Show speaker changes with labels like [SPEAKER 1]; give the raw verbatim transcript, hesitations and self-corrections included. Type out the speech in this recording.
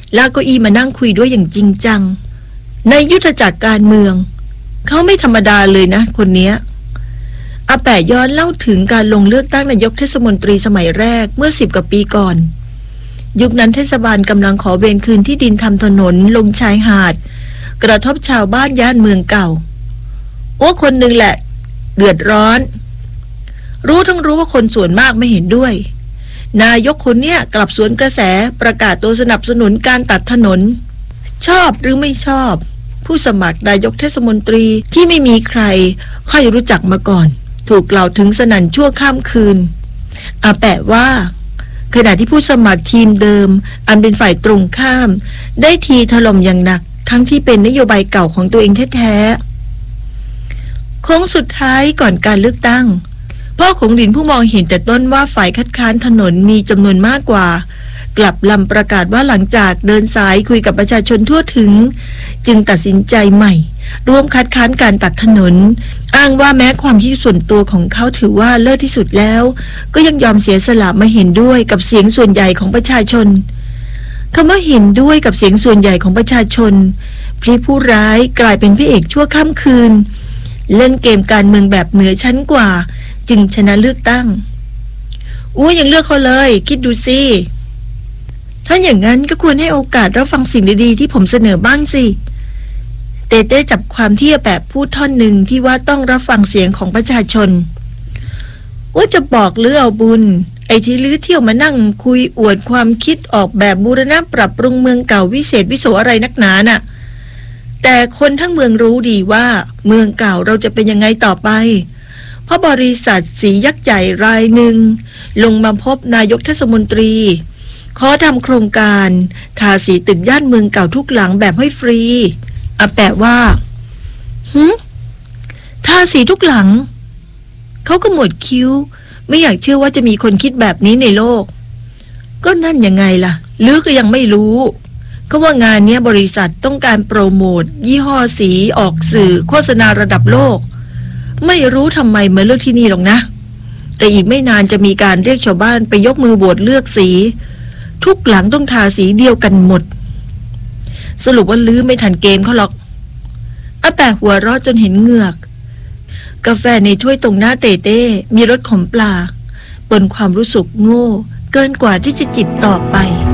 [SPEAKER 1] ลากเก้าอี้มานั่งคุยด้วยอย่างจริงจังในยุทธจักรการเมืองเขาไม่ธรรมดาเลยนะคนเนี้ยอาแปะย้อนเล่าถึงการลงเลือกตั้งนายกเทศมนตรีสมัยแรกเมื่อสิบกว่าปีก่อนยุคนั้นเทศบาลกำลังขอเวรคืนที่ดินทำถนนลงชายหาดกระทบชาวบ้านย่านเมืองเก่าโอ้คนหนึ่งแหละเดือดร้อนรู้ทั้งรู้ว่าคนส่วนมากไม่เห็นด้วยนายกคนเนี้ยกลับสวนกระแสประกาศตัวสนับสนุนการตัดถนนชอบหรือไม่ชอบผู้สมัครนายกเทศมนตรีที่ไม่มีใครค่อยรู้จักมาก่อนถูกกล่าวถึงสนั่นชั่วข้ามคืนอาแปะว่าขณะที่ผู้สมัครทีมเดิมอันเป็นฝ่ายตรงข้ามได้ทีถล่มอย่างหนักทั้งที่เป็นนโยบายเก่าของตัวเองแท้ๆโค้งสุดท้ายก่อนการเลือกตั้งพ่อของหลินผู้มองเห็นแต่ต้นว่าฝ่ายคัดค้านถนนมีจำนวนมากกว่ากลับลำประกาศว่าหลังจากเดินสายคุยกับประชาชนทั่วถึงจึงตัดสินใจใหม่ร่วมคัดค้านการตัดถนนอ้างว่าแม้ความคิดส่วนตัวของเขาถือว่าเลิศที่สุดแล้วก็ยังยอมเสียสละมาเห็นด้วยกับเสียงส่วนใหญ่ของประชาชนคำว่าเห็นด้วยกับเสียงส่วนใหญ่ของประชาชนพลิกผู้ร้ายกลายเป็นพระเอกชั่วค่ำคืนเล่นเกมการเมืองแบบเหนือชั้นกว่าจึงชนะเลือกตั้งอู้ยังเลือกเขาเลยคิดดูสิถ้าอย่างนั้นก็ควรให้โอกาสรับฟังสิ่งดีๆที่ผมเสนอบ้างสิเต้เต้จับความที่อาแปะพูดท่อนหนึ่งที่ว่าต้องรับฟังเสียงของประชาชนว่าจะบอกหรือเอาบุญไอ้ที่ลื้อเที่ยวมานั่งคุยอวดความคิดออกแบบบูรณะปรับปรุงเมืองเก่าวิเศษวิโสอะไรนักหนาน่ะแต่คนทั้งเมืองรู้ดีว่าเมืองเก่าเราจะเป็นยังไงต่อไปเพราะบริษัทสียักษ์ใหญ่รายหนึ่งลงมาพบนายกเทศมนตรีขอทำโครงการทาสีตึกย่านเมืองเก่าทุกหลังแบบให้ฟรีอาแปะว่าหืมทาสีทุกหลังเขาก็หมดคิ้วไม่อยากเชื่อว่าจะมีคนคิดแบบนี้ในโลกก็นั่นยังไงล่ะลือก็ยังไม่รู้ก็ว่างานนี้บริษัทต้องการโปรโมทยี่ห้อสีออกสื่อโฆษณาระดับโลกไม่รู้ทำไมมาเลือกที่นี่หรอกนะแต่อีกไม่นานจะมีการเรียกชาวบ้านไปยกมือโหวตเลือกสีทุกหลังต้องทาสีเดียวกันหมดสรุปว่าลือไม่ทันเกมเขาหรอกอาแปะหัวเราะจนเห็นเหงือกกาแฟในถ้วยตรงหน้าเต้เต้มีรสขมปลาบนความรู้สึกโง่เกินกว่าที่จะจิบต่อไป